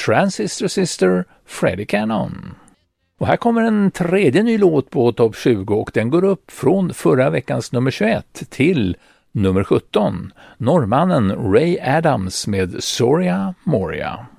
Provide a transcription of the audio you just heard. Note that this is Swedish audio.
Transistor Sister, Freddie Cannon. Och här kommer en tredje ny låt på topp 20 och den går upp från förra veckans nummer 21 till nummer 17. Norrmannen Ray Adams med Soria Moria.